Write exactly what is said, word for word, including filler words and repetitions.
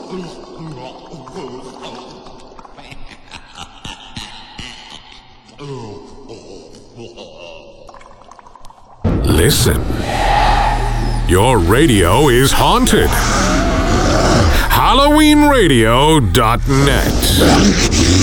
Listen. Your radio is haunted. Halloween Radio dot net